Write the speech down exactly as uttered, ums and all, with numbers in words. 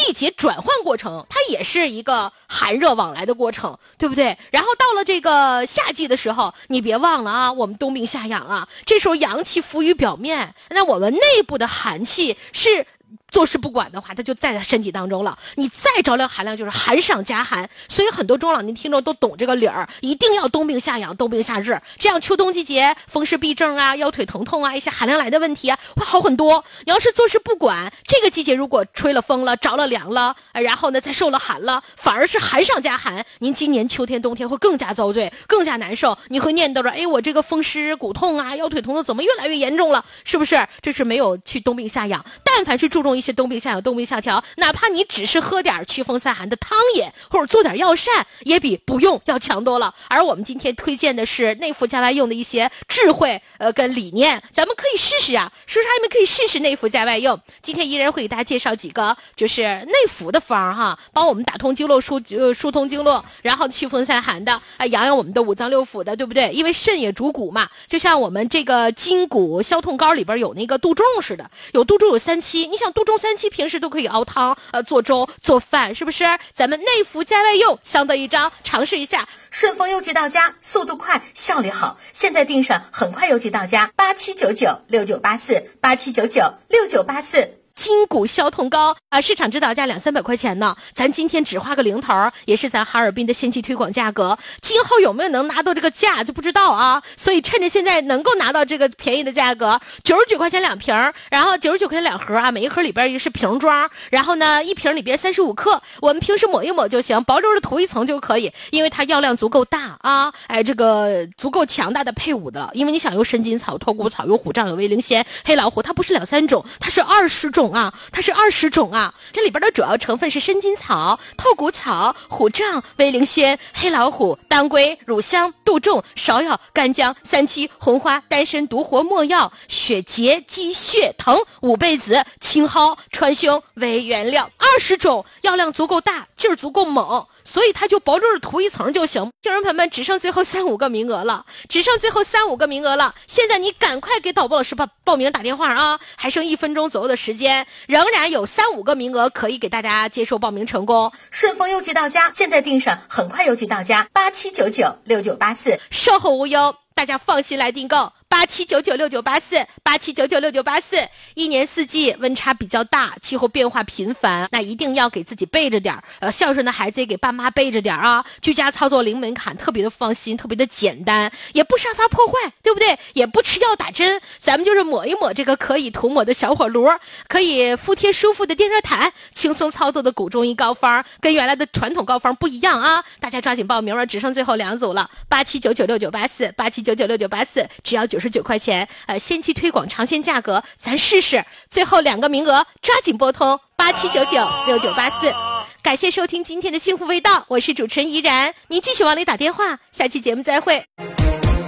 季节转换过程，它也是一个寒热往来的过程，对不对？然后到了这个夏季的时候，你别忘了啊，我们冬病夏养啊，这时候阳气浮于表面，那我们内部的寒气是坐视不管的话，它就在身体当中了。你再着凉寒凉，就是寒上加寒。所以很多中老年听众都懂这个理儿，一定要冬病夏养，冬病夏治，这样秋冬季节风湿痹症啊、腰腿疼痛啊、一些寒凉来的问题啊，会好很多。你要是坐视不管，这个季节如果吹了风了、着了凉了，然后呢再受了寒了，反而是寒上加寒。您今年秋天、冬天会更加遭罪，更加难受。你会念叨着，哎，我这个风湿骨痛啊、腰腿疼痛怎么越来越严重了？是不是？这是没有去冬病夏养。但凡是注重一些冬病夏养、冬病夏调，哪怕你只是喝点祛风散寒的汤饮，或者做点药膳，也比不用要强多了。而我们今天推荐的是内服加外用的一些智慧呃跟理念，咱们可以试试啊，叔叔阿姨们可以试试内服加外用。今天依然会给大家介绍几个就是内服的方哈，帮我们打通经络、疏呃疏通经络，然后祛风散寒的，啊、呃、养养我们的五脏六腑的，对不对？因为肾也主骨嘛，就像我们这个筋骨消痛膏里边有那个杜仲似的，有杜仲有三七，你想杜仲三七平时都可以熬汤、呃做粥、做饭，是不是？咱们内服加外用，相得益彰，尝试一下。 顺丰邮寄到家，速度快，效率好，现在订上，很快邮寄到家。八七九九六九八四，八七九九六九八四。 筋骨消痛膏啊，市场指导价两三百块钱呢，咱今天只花个零头，也是咱哈尔滨的先期推广价格。今后有没有能拿到这个价就不知道啊，所以趁着现在能够拿到这个便宜的价格，九十九块钱两瓶，然后九十九块钱两盒啊，每一盒里边也是瓶装，然后呢一瓶里边三十五克，我们平时抹一抹就行，薄柔的涂一层就可以，因为它药量足够大啊，哎，这个足够强大的配伍的了。因为你想有生筋草、脱骨草、有虎杖、有威灵仙、黑老虎，它不是两三种，它是二十种啊，它是二十种啊！这里边的主要成分是生筋草、透骨草、虎杖、威灵仙、黑老虎、当归、乳香、杜仲、芍药、干姜、三七、红花、丹参、独活、没药、血结、积血藤、五倍子、青蒿、川芎为原料，二十种，药量足够大，劲儿足够猛，所以它就薄肉的涂一层就行。听众朋友们，只剩最后三五个名额了，只剩最后三五个名额了，现在你赶快给导播老师报报名打电话啊，还剩一分钟左右的时间，仍然有三五个名额可以给大家接受报名成功。 顺丰邮寄到家，现在订上，很快邮寄到家。八七九九六九八四， 售后无忧，大家放心来订购。八七九九六九八四，八七九九六九八四。一年四季温差比较大，气候变化频繁，那一定要给自己备着点呃，孝顺的孩子也给爸妈备着点啊。居家操作零门槛，特别的放心，特别的简单，也不杀伐破坏，对不对？也不吃药打针，咱们就是抹一抹这个可以涂抹的小火炉，可以敷贴舒服的电热毯，轻松操作的古中医膏方，跟原来的传统膏方不一样啊！大家抓紧报名了，只剩最后两组了。八七九九六九八四，八七九九六九八四，只要九十九块钱，呃，先期推广尝鲜价格，咱试试。最后两个名额，抓紧拨通八七九九六九八四。感谢收听今天的幸福味道，我是主持人怡然，您继续往里打电话，下期节目再会。